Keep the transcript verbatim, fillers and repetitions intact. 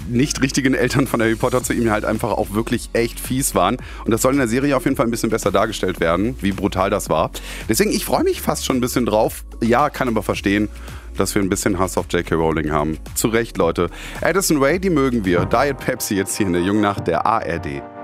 nicht richtigen Eltern von Harry Potter zu ihm halt einfach auch wirklich echt fies waren. Und das soll in der Serie auf jeden Fall ein bisschen besser dargestellt werden, wie brutal das war. Deswegen, ich freue mich fast schon ein bisschen drauf. Ja, kann aber verstehen, dass wir ein bisschen Hass auf J K. Rowling haben. Zu Recht, Leute. Addison Rae, die mögen wir. Diet Pepsi jetzt hier in der Jungnacht der A R D.